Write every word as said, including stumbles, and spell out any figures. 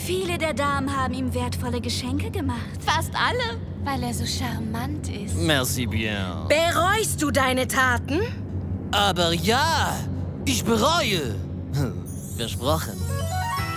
Viele der Damen haben ihm wertvolle Geschenke gemacht. Fast alle, weil er so charmant ist. Merci bien. Bereust du deine Taten? Aber ja, ich bereue. Versprochen.